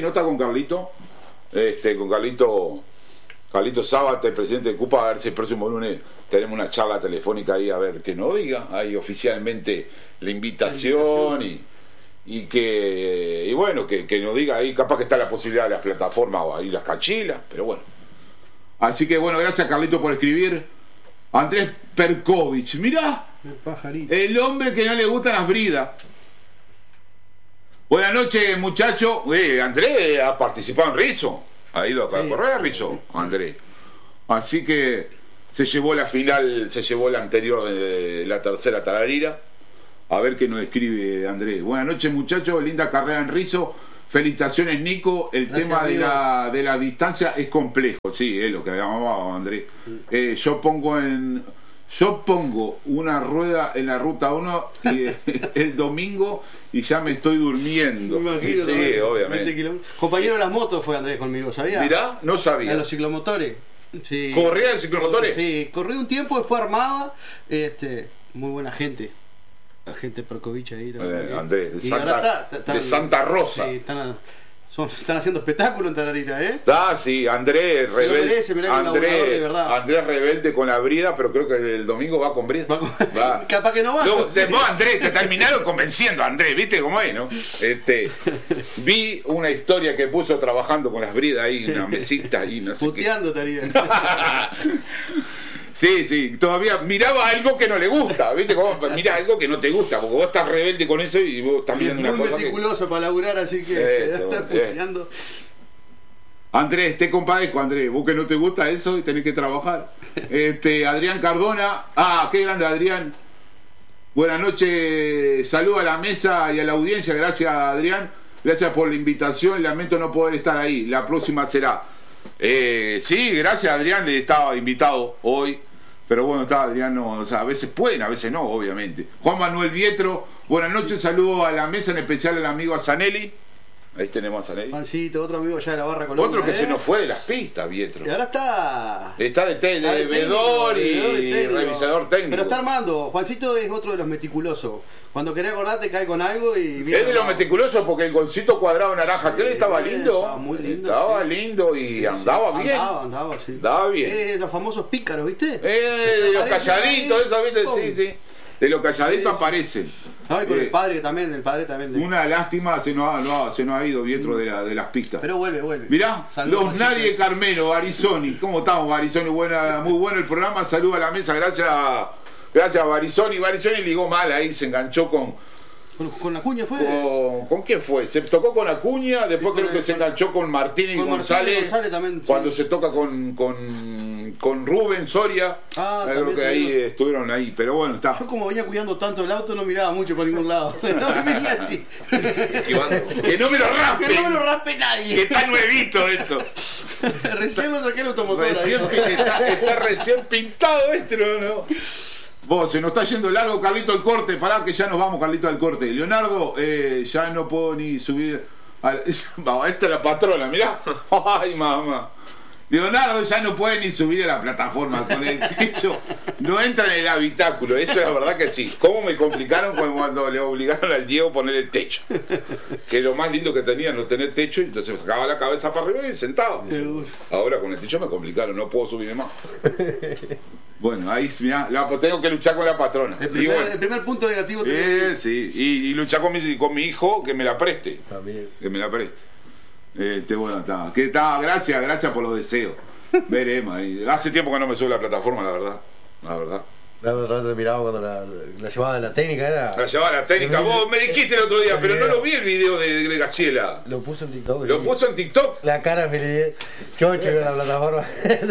Con Carlito Zábate, el presidente de Cupa, a ver si el próximo lunes tenemos una charla telefónica ahí, a ver que nos diga ahí oficialmente la invitación y que nos diga ahí, capaz que está la posibilidad de las plataformas o ahí las cachilas, pero bueno. Así que bueno, gracias Carlito por escribir. Andrés Perkovich, mirá, el hombre que no le gustan las bridas. Buenas noches, muchachos. Andrés ha participado en Rizo. Ha ido a correr a Rizo, Andrés. Así que se llevó la final, se llevó la anterior de la tercera tararira. A ver qué nos escribe Andrés. Buenas noches, muchachos. Linda carrera en Rizo. Felicitaciones, Nico. El tema de la distancia es complejo. Sí, es lo que llamaba Andrés. Yo pongo una rueda en la ruta 1 el domingo y ya me estoy durmiendo. Me imagino, sí, obviamente. Compañero de las motos fue Andrés conmigo, ¿sabía? Mirá, no sabía. De los ciclomotores. Sí. ¿Corría en ciclomotores? Sí, corrí un tiempo, después armaba. Muy buena gente. La gente Perkovich ahí. Andrés, de Santa Rosa. Sí, están haciendo espectáculo en Tararira, sí, Andrés rebelde. Andrés rebelde con la brida, pero creo que el domingo va con brida. Capaz que no va. Vos, Andrés, te terminaron convenciendo, Andrés, ¿viste cómo es, no? Vi una historia que puso trabajando con las bridas ahí, una mesita ahí, no sé. Puteando estaría. Sí, todavía miraba algo que no le gusta, ¿viste? Mirá algo que no te gusta, porque vos estás rebelde con eso y vos estás mirando una cosa. Muy meticuloso para laburar, así que estás puteando. Andrés, te compadezco, Andrés, vos que no te gusta eso y tenés que trabajar. Adrián Cardona, qué grande Adrián. Buenas noches, saludo a la mesa y a la audiencia, gracias Adrián, gracias por la invitación, lamento no poder estar ahí, la próxima será. Sí, gracias Adrián, estaba invitado hoy, pero bueno, está Adrián, a veces pueden, a veces no, obviamente. Juan Manuel Vietro, buenas noches, saludo a la mesa, en especial al amigo Zanelli. Ahí tenemos a Zanelli. Juancito, otro amigo allá de la barra con otro que se nos fue de las pistas, Vietro. Y ahora está de vedor y revisador técnico. Pero está armando. Juancito es otro de los meticulosos. Cuando querés acordarte cae con algo y es de los meticulosos porque el golcito cuadrado naranja 3 estaba lindo. Estaba muy lindo. Estaba lindo y andaba bien. Andaba, sí. Andaba bien. Los famosos pícaros, ¿viste? De los calladitos, eso, ¿viste? Sí. De los calladitos aparecen. No, y con el padre también. Una lástima, se nos ha ido dentro de las pistas. Pero vuelve. Mirá, Saludos, los Nadie Carmelo, Barizoni. ¿Cómo estamos, Barizoni? Muy bueno el programa. Saludos a la mesa. Gracias, Barizoni. Barizoni ligó mal ahí, se enganchó con Acuña fue. ¿Con quién fue? Se tocó con Acuña, después creo que se enganchó con Martínez y González. También, cuando sí. se toca con Rubén Soria. Creo que ahí estuvieron ahí, pero bueno, está. Yo como venía cuidando tanto el auto no miraba mucho por ningún lado. No, venía así. Que no me lo raspe. Que no me lo raspe nadie. Que está nuevito esto. Recién lo saqué el automotor. Está recién pintado ¿no? Vos, se nos está yendo largo, Carlito, el corte. Pará que ya nos vamos, Carlito, al corte. Leonardo, ya no puedo ni subir. Esta es la patrona, mirá. Ay, mamá. Leonardo ya no puede ni subir a la plataforma con el techo. No entra en el habitáculo. Eso es la verdad que sí. ¿Cómo me complicaron cuando le obligaron al Diego a poner el techo? Que lo más lindo que tenía no tener techo, y entonces me sacaba la cabeza para arriba y sentado. Ahora con el techo me complicaron, no puedo subir más. Bueno, ahí mirá, tengo que luchar con la patrona. El primer punto negativo sí, y luchar con mi hijo que me la preste. También. Que me la preste. Bueno, está. Gracias por los deseos. Veremos. Hace tiempo que no me sube la plataforma, la verdad. La verdad te miraba cuando la llevaba de la técnica era. La llevaba la técnica. Vos me dijiste el otro día, pero no lo vi el video de Gachiela. Lo puso en TikTok. ¿Lo puso en TikTok? La cara feliz. Chocho en la plataforma.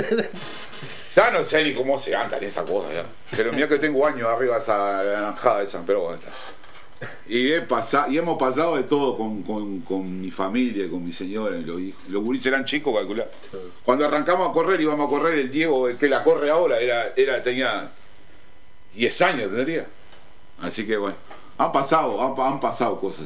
Ya no sé ni cómo se andan esas cosas ya. Pero mira que tengo años arriba esa naranjada esa, pero bueno, está. Y hemos pasado de todo con mi familia, con mi señora y los hijos. Los gurises eran chicos, calculá. Cuando arrancamos a correr, íbamos a correr el Diego, el que la corre ahora, tenía 10 años, tendría. Así que bueno, han pasado cosas.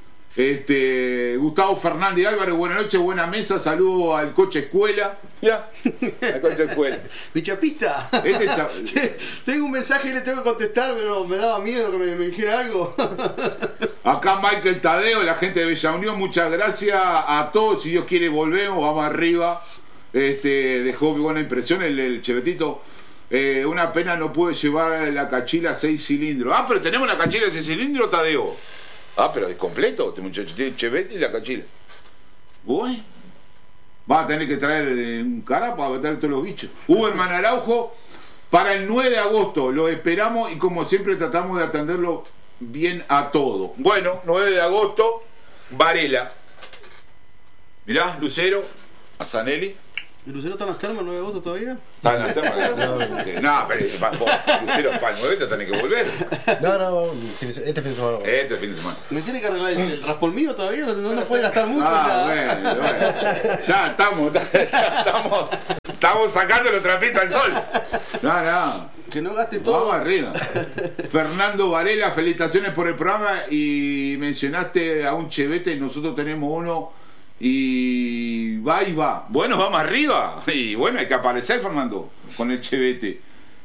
Gustavo Fernández Álvarez, buenas noches, buena mesa, saludo al coche escuela. Ya, al coche escuela. Mi chapista. Tengo un mensaje y le tengo que contestar, pero me daba miedo que me dijera algo. Acá Michael Tadeo, la gente de Bella Unión, muchas gracias a todos. Si Dios quiere volvemos, vamos arriba. Dejó muy buena impresión el Chevetito. Una pena no pude llevar la cachila 6 cilindros. Pero tenemos la cachila 6 cilindros, Tadeo. Pero es completo, este muchacho tiene Chevette y la cachila. Uy, va a tener que traer un cara para traer todos los bichos. Uberman Araujo, para el 9 de agosto, lo esperamos y como siempre tratamos de atenderlo bien a todo. Bueno, 9 de agosto, Varela. Mirá, Lucero, a Zanelli. ¿Y Lucero está en las termas el 9 de agosto todavía? Está en las termas. No, pero Lucero para el 9 te tenés que volver. No, este fin de semana. Este fin de semana. ¿Me tiene que arreglar el raspol mío todavía? No puede gastar mucho. Bueno. Ya estamos sacando los trapitos al sol. No. Que no gaste todo. Vamos arriba. Fernando Varela, felicitaciones por el programa y mencionaste a un Chevette, nosotros tenemos uno. Y va. Bueno, vamos arriba. Y bueno, hay que aparecer, Fernando, con el Chevette.